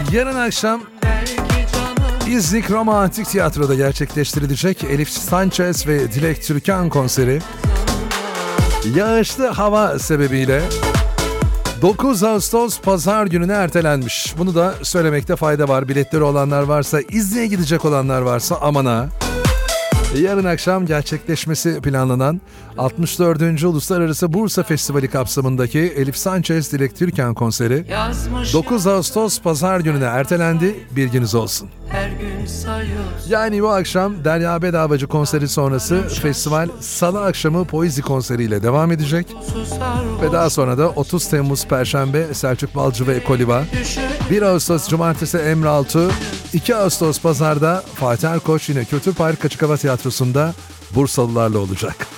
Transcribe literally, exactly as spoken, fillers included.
Yarın akşam İznik Roma Antik Tiyatro'da gerçekleştirilecek Elif Sanchez ve Dilek Türkan konseri yağışlı hava sebebiyle dokuz Ağustos Pazar gününe ertelenmiş. Bunu da söylemekte fayda var. Biletleri olanlar varsa, İznik'e gidecek olanlar varsa aman ha. Yarın akşam gerçekleşmesi planlanan altmış dördüncü Uluslararası Bursa Festivali kapsamındaki Elif Sanchez Dilek Türkan konseri dokuz Ağustos Pazar gününe ertelendi. Bilginiz olsun. Yani bu akşam Derya Bedavacı konseri sonrası festival Salı akşamı Poezi konseriyle devam edecek. Ve daha sonra da otuz Temmuz Perşembe Selçuk Balcı ve Ekoliba, bir Ağustos Cumartesi Emre Altuğ, iki Ağustos Pazar'da Fatih Erkoç yine Kültür Park Açık Hava Tiyatrosu'nda Bursalılarla olacak.